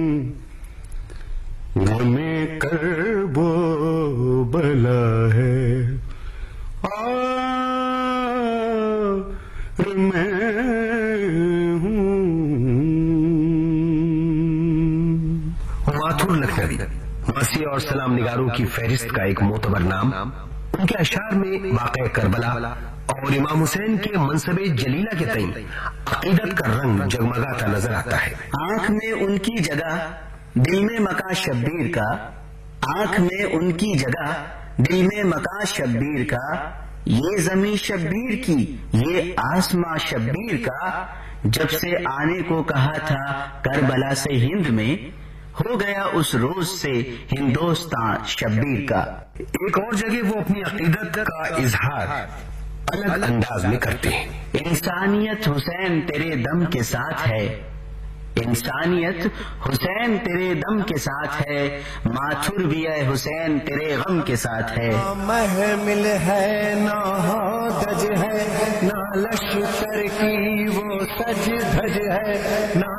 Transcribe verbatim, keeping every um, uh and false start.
غمِ کرب و بلا ہے اور میں ہوں۔ ماتھور لکھنوی مسیح اور سلام نگاروں کی فہرست کا ایک معتبر نام، ان کے اشعار میں واقع کربلا اور امام حسین کے منصب جلیلہ کے تئیں عقیدت کا رنگ جگمگاتا نظر آتا ہے۔ آنکھ میں ان کی جگہ دل میں مکاں شبیر کا، آنکھ میں ان کی جگہ دل میں مکاں شبیر کا، یہ زمین شبیر کی یہ آسماں شبیر کا، جب سے آنے کو کہا تھا کربلا سے ہند میں، ہو گیا اس روز سے ہندوستان شبیر کا۔ ایک اور جگہ وہ اپنی عقیدت کا اظہار الگ انداز میں کرتے ہیں۔ انسانیت حسین تیرے دم کے ساتھ ہے، انسانیت حسین تیرے دم کے ساتھ ہے، ماتھر بھی ہے حسین تیرے غم کے ساتھ ہے۔ محمل ہے نہ دج ہے، نہ لشکر کی وہ سج دھج ہے، نہ